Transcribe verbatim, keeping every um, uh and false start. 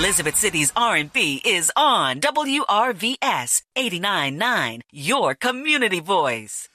Elizabeth City's R and B is on W R V S eighty-nine point nine, your community voice.